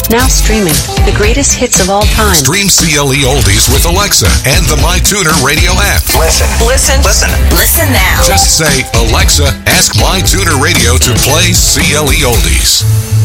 Now streaming the greatest hits of all time. Stream CLE Oldies with Alexa and the MyTuner radio app. Listen now. Just say, Alexa, ask MyTuner Radio to play CLE Oldies.